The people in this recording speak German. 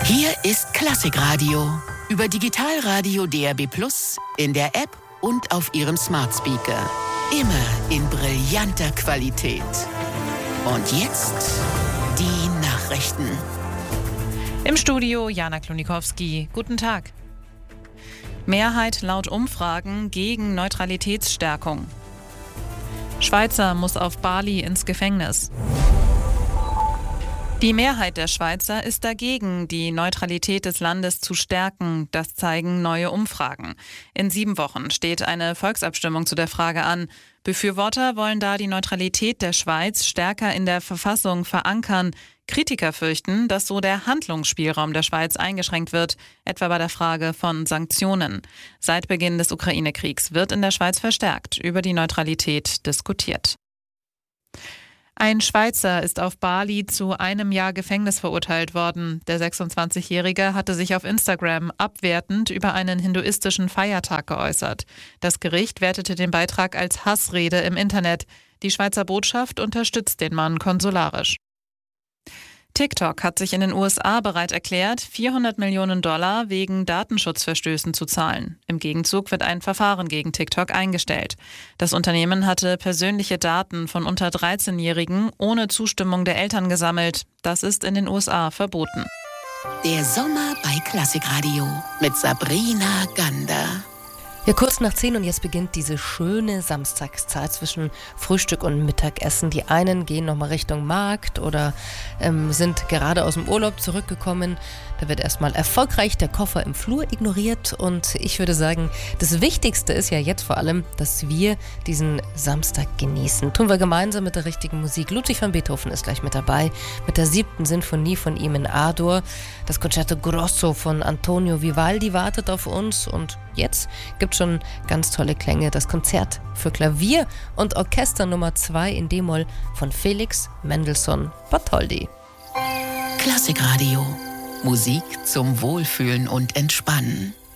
Hier ist Klassikradio. Über Digitalradio DAB+, in der App und auf Ihrem Smart Speaker. Immer in brillanter Qualität. Und jetzt die Nachrichten. Im Studio Jana Klonikowski. Guten Tag. Mehrheit laut Umfragen gegen Neutralitätsstärkung. Schweizer muss auf Bali ins Gefängnis. Die Mehrheit der Schweizer ist dagegen, die Neutralität des Landes zu stärken. Das zeigen neue Umfragen. In 7 Wochen steht eine Volksabstimmung zu der Frage an. Befürworter wollen da die Neutralität der Schweiz stärker in der Verfassung verankern. Kritiker fürchten, dass so der Handlungsspielraum der Schweiz eingeschränkt wird, etwa bei der Frage von Sanktionen. Seit Beginn des Ukraine-Kriegs wird in der Schweiz verstärkt über die Neutralität diskutiert. Ein Schweizer ist auf Bali zu 1 Jahr Gefängnis verurteilt worden. Der 26-Jährige hatte sich auf Instagram abwertend über einen hinduistischen Feiertag geäußert. Das Gericht wertete den Beitrag als Hassrede im Internet. Die Schweizer Botschaft unterstützt den Mann konsularisch. TikTok hat sich in den USA bereit erklärt, $400 Millionen wegen Datenschutzverstößen zu zahlen. Im Gegenzug wird ein Verfahren gegen TikTok eingestellt. Das Unternehmen hatte persönliche Daten von unter 13-Jährigen ohne Zustimmung der Eltern gesammelt. Das ist in den USA verboten. Der Sommer bei Klassikradio mit Sabrina Gander. Ja, kurz nach 10 und jetzt beginnt diese schöne Samstagszeit zwischen Frühstück und Mittagessen. Die einen gehen nochmal Richtung Markt oder sind gerade aus dem Urlaub zurückgekommen. Da wird erstmal erfolgreich der Koffer im Flur ignoriert und ich würde sagen, das Wichtigste ist ja jetzt vor allem, dass wir diesen Samstag genießen. Tun wir gemeinsam mit der richtigen Musik. Ludwig van Beethoven ist gleich mit dabei, mit der 7. Sinfonie von ihm in A-Dur. Das Concerto Grosso von Antonio Vivaldi wartet auf uns und jetzt gibt es schon ganz tolle Klänge. Das Konzert für Klavier und Orchester Nummer 2 in D-Moll von Felix Mendelssohn Bartholdy. Klassikradio. Musik zum Wohlfühlen und Entspannen.